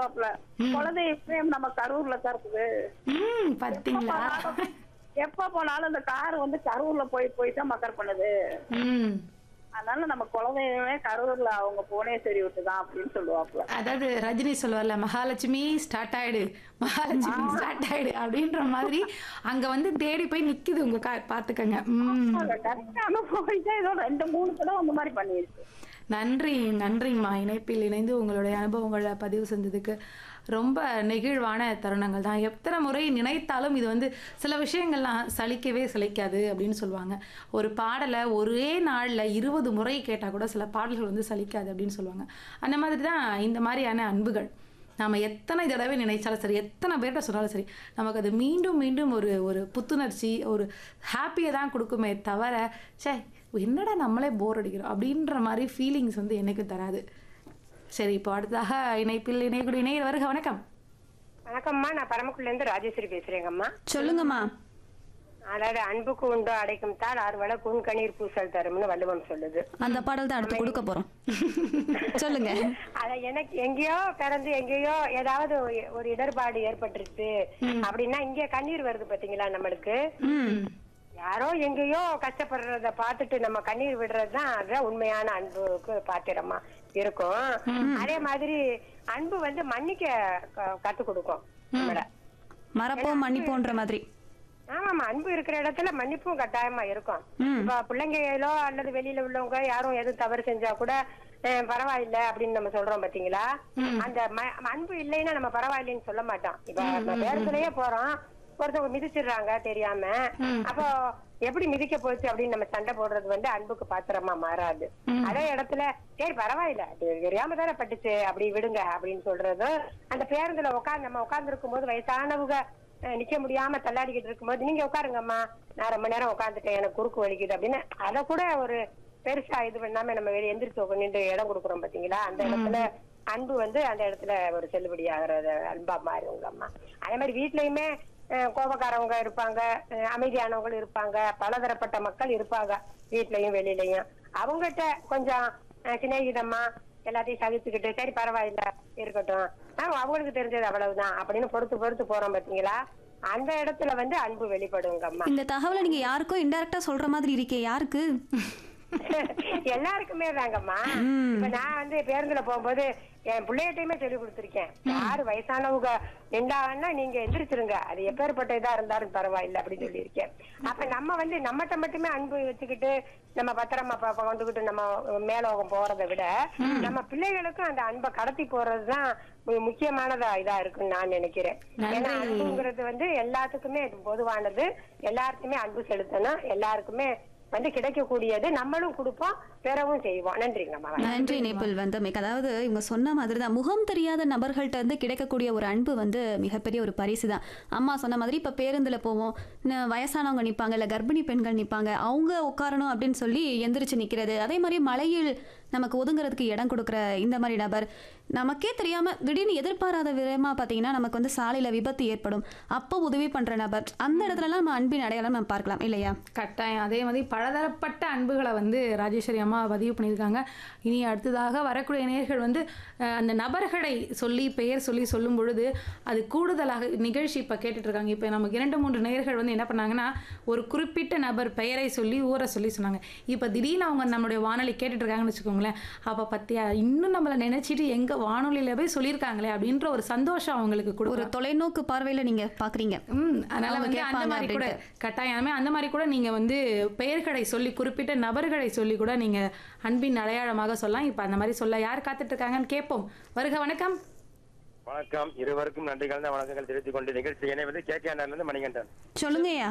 சொல்லுவாப்ல. குலதெய்வம் நம்ம கரூர்ல தான் இருக்குது. எப்ப பாத்தீங்களா? போனாலும் எப்ப போனாலும் இந்த கார் வந்து கரூர்ல போய் போய் தான் மக்கர் பண்ணுது. ம். அதனால நம்ம குலதெய்வமே கரூர்ல அவங்க புவனேஸ்வரி விட்டுதான் அப்படின்னு சொல்லுவாப்ல. அதாவது ரஜினி சொல்லுவார்ல, மகாலட்சுமி ஸ்டார்ட் ஆயிடு, மகாலட்சுமி ஸ்டார்ட் ஆயிடு அப்படின்ற மாதிரி அங்க வந்து தேடி போய் நிக்குது உங்க கார். பாத்துக்கங்க. கரெக்டான போயிட்டா ஏதோ 2-3 தடவை அந்த மாதிரி பண்ணிருக்கு. நன்றி நன்றிங்கம்மா. இணைப்பில் இணைந்து உங்களுடைய அனுபவங்களை பதிவு செஞ்சதுக்கு ரொம்ப நெகிழ்வான தருணங்கள் தான். எத்தனை முறை நினைத்தாலும் இது வந்து சில விஷயங்கள்லாம் சலிக்கவே சலிக்காது அப்படின்னு சொல்லுவாங்க. ஒரு பாடலை ஒரே நாளில் 20 முறை கேட்டால் கூட சில பாடல்கள் வந்து சலிக்காது அப்படின்னு சொல்லுவாங்க. அந்த மாதிரி தான் இந்த மாதிரியான அன்புகள். நாம் எத்தனை தடவை நினைச்சாலும் சரி, எத்தனை பேர்கிட்ட சொன்னாலும் சரி, நமக்கு அது மீண்டும் மீண்டும் ஒரு ஒரு புத்துணர்ச்சி, ஒரு ஹாப்பியை தான் கொடுக்குமே தவிர, சே என்னடா நம்மளே போர் அடிக்கிறோம் அப்படின்ற மாதிரி ஃபீலிங்ஸ் வந்து எனக்கு தராது. சரி, இப்போ அடுத்ததாக இணைப்பில் இணையக்கூடிய இணையர் வருக. வணக்கம். வணக்கம்மா, நான் பரமக்குடில இருந்து ராஜேஸ்வரி பேசுறேங்கம்மா. சொல்லுங்கம்மா. அதாவது அன்புக்கு உண்டோ அடைக்கும் தாள் ஆறுவள கூன் கண்ணீர் பூசல் தரும்னு வள்ளுவம் சொல்லுது. அந்த பாடல் தான் அடுத்து கொடுக்க போறோம். சொல்லுங்க. அத எனக்கு எங்கேயோ பிறந்து எங்கேயோ ஏதாவது ஒரு இடர்பாடு ஏற்பட்டுருச்சு அப்படின்னா இங்க கண்ணீர் வருது பாத்தீங்களா நம்மளுக்கு. யாரோ எங்கேயோ கஷ்டப்படுறத பார்த்துட்டு நம்ம கண்ணீர் விடுறதுதான் அதுதான் உண்மையான அன்புக்கு பாத்திரமா இருக்கும். அதே மாதிரி அன்பு வந்து மன்னிக்க கத்து கொடுக்கும். மறப்போம் மன்னிப்போன்ற மாதிரி. ஆமாமா, அன்பு இருக்கிற இடத்துல மன்னிப்பும் கட்டாயமா இருக்கும். இப்ப பிள்ளைங்களோ அல்லது வெளியில உள்ளவங்க யாரும் எதுவும் தவறு செஞ்சா கூட பரவாயில்ல அப்படின்னு நம்ம சொல்றோம் பாத்தீங்களா. அந்த அன்பு இல்லைன்னா நம்ம பரவாயில்லைன்னு சொல்ல மாட்டோம். இப்ப நம்ம பேருந்துலயே போறோம், ஒருத்தவங்க மிதிச்சிடுறாங்க தெரியாம, அப்போ எப்படி மிதிக்க போச்சு அப்படின்னு நம்ம சண்டை போடுறது வந்து அன்புக்கு பாத்திரமா மாறாது. அதே இடத்துல சரி பரவாயில்ல தெரியாம தானே பட்டுச்சு அப்படி விடுங்க அப்படின்னு சொல்றது. அந்த பேருந்துல நம்ம உட்கார்ந்து இருக்கும் போது வயசானவங்க நிக்க முடியாம தள்ளாடிக்கிட்டு இருக்கும்போது நீங்க உட்காருங்கம்மா, நான் ரொம்ப நேரம் உட்காந்துட்டேன் எனக்கு குறுக்கு வலிக்குது அப்படின்னு அதை கூட ஒரு பெருசா இது பண்ணாம நம்ம வெளியே எந்திரிச்சு நின்று இடம் கொடுக்குறோம் பாத்தீங்களா. அந்த இடத்துல அன்பு வந்து அந்த இடத்துல ஒரு செல்லுபடி ஆகுறது அன்பா மாறுங்கம்மா. அதே மாதிரி வீட்லயுமே கோபக்காரவங்க இருப்பாங்க, அமைதியானவங்க இருப்பாங்க, பலதரப்பட்ட மக்கள் இருப்பாங்க வீட்லயும் வெளியிலயும். அவங்ககிட்ட கொஞ்சம் சிநேகிதமா எல்லாத்தையும் சகிச்சுக்கிட்டு சரி பரவாயில்ல இருக்கட்டும், அவங்களுக்கு தெரிஞ்சது அவ்வளவுதான் அப்படின்னு பொறுத்து போறோம் பாத்தீங்களா. அந்த இடத்துல வந்து அன்பு வெளிப்படுங்கம்மா. இந்த தகவலை நீங்க யாருக்கும் இன்டைரக்டா சொல்ற மாதிரி இருக்கே, யாருக்கு? எல்லாருக்குமே தாங்கம்மா. இப்ப நான் வந்து பேருந்துல போகும்போது என் பிள்ளைகிட்டையுமே சொல்லி கொடுத்துருக்கேன். யாரு வயசானவங்க நின்றாங்கன்னா நீங்க எந்திரிச்சிருங்க, அது எப்பேற்பட்ட இதா இருந்தாலும் பரவாயில்ல அப்படின்னு சொல்லியிருக்கேன். அப்ப நம்ம வந்து நம்மகிட்ட மட்டுமே அன்பு வச்சுக்கிட்டு நம்ம பத்திரமா கொண்டுகிட்டு நம்ம மேலோகம் போறதை விட நம்ம பிள்ளைகளுக்கும் அந்த அன்பை கடத்தி போறதுதான் முக்கியமானதா இதா இருக்குன்னு நான் நினைக்கிறேன். ஏன்னா அன்புங்கிறது வந்து எல்லாத்துக்குமே பொதுவானது. எல்லாருக்குமே அன்பு செலுத்தணும், எல்லாருக்குமே வந்து கிடைக்கக்கூடியது, நம்மளும் கொடுப்போம் பெறவும் செய்வோம். நன்றிங்கம்மா. நன்றி இணைப்பில் வந்தமைக்கு. அதாவது இவங்க சொன்ன மாதிரி தான் முகம் தெரியாத நபர்கள்ட்ட இருந்து கிடைக்கக்கூடிய ஒரு அன்பு வந்து மிகப்பெரிய ஒரு பரிசு தான். அம்மா சொன்ன மாதிரி இப்போ பேருந்தில் போவோம், வயசானவங்க நிற்பாங்க, இல்லை கர்ப்பிணி பெண்கள் நிற்பாங்க, அவங்க உட்காரணும் அப்படின்னு சொல்லி எந்திரிச்சு நிற்கிறது. அதே மாதிரி மலையில் நமக்கு ஒதுங்கிறதுக்கு இடம் கொடுக்குற இந்த மாதிரி நபர், நமக்கே தெரியாமல் திடீர்னு எதிர்பாராத விதமாக பார்த்தீங்கன்னா நமக்கு வந்து சாலையில் விபத்து ஏற்படும், அப்போ உதவி பண்ணுற நபர், அந்த இடத்துலலாம் நம்ம அன்பின் அடையாளம் நம்ம பார்க்கலாம் இல்லையா? கட்டாயம். அதே மாதிரி பலதரப்பட்ட அன்புகளை வந்து ராஜேஸ்வரி அம்மா பதிவு பண்ணியிருக்காங்க. இனி அடுத்ததாக வரக்கூடிய நேயர்கள் வந்து அந்த நபர்களை சொல்லி பெயர் சொல்லி சொல்லும் பொழுது அது கூடுதலாக நிகழ்ச்சி இப்போ கேட்டுட்ருக்காங்க. இப்போ நமக்கு 2-3 நேயர்கள் வந்து என்ன பண்ணாங்கன்னா ஒரு குறிப்பிட்ட நபர் பெயரை சொல்லி ஊரை சொல்லி சொன்னாங்க. இப்போ திடீர்னு அவங்க நம்மளுடைய வானொலி கேட்டுட்ருக்காங்கன்னு வச்சுக்கோங்களேன். அப்போ பத்தியா இன்னும் நம்மளை நினைச்சிட்டு எங்க வானொலியில போய் சொல்லியிருக்காங்களே அப்படின்ற ஒரு சந்தோஷம் அவங்களுக்கு கூட ஒரு தொலைநோக்கு பார்வையில நீங்க பாக்குறீங்க. அதனால வந்து அந்த மாதிரி கூட கட்டாயமே அந்த மாதிரி கூட நீங்க வந்து பெயர்களை சொல்லி குறிப்பிட்ட நபர்களை சொல்லி கூட நீங்க அன்பின் அடையாளமாக சொல்லலாம். இப்ப அந்த மாதிரி சொல்ல யார் காத்துட்டு இருக்காங்கன்னு கேட்போம். வருக. வணக்கம். வணக்கம், இருவருக்கும் நன்றி கலந்த வணக்கங்கள் தெரிவித்துக் கொண்டு நிகழ்ச்சி இணைவது KK மணிகண்டன். சொல்லுங்கய்யா.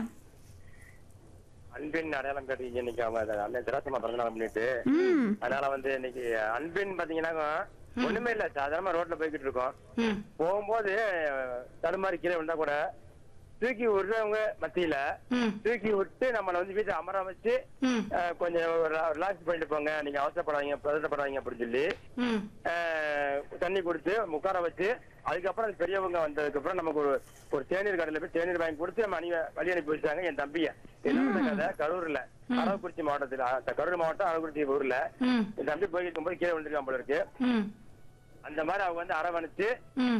அன்பின் அடையாளம் கேட்டு இன்னைக்கு அவங்க அண்ணன் திராசமா பிறந்தநாள் பண்ணிட்டு, அதனால வந்து இன்னைக்கு அன்பின் பாத்தீங்கன்னா ஒண்ணுமே இல்ல, சாதாரணமா ரோட்ல போய்கிட்டு இருக்கோம், போகும்போது தடுமாறி கீழே விழுந்தா கூட தூக்கி விடுறவங்க மத்தியில தூக்கி விட்டு நம்மளை வந்து வீட்டை அமர வச்சு கொஞ்சம் ரிலாக்ஸ் பண்ணிட்டு போங்க, நீங்க அவசரப்படாதீங்க பதட்டப்படாதீங்க அப்படின்னு சொல்லி தண்ணி கொடுத்து உட்கார வச்சு, அதுக்கப்புறம் அது பெரியவங்க வந்ததுக்கு அப்புறம் நமக்கு ஒரு தேநீர் கடையில போய் தேநீர் வாங்கி கொடுத்து நம்ம வழி அனுப்பி வச்சாங்க. என் தம்பிய என்ன கதை கரூர்ல, அரவக்குறிச்சி மாவட்டத்துல, கரூர் மாவட்டம் அரவக்குறிச்சி ஊர்ல என் தம்பி போய் இருக்கும்போது கீழே விழுந்திருக்கான் போல இருக்கு. அந்த மாதிரி அவங்க வந்து அரவணைச்சு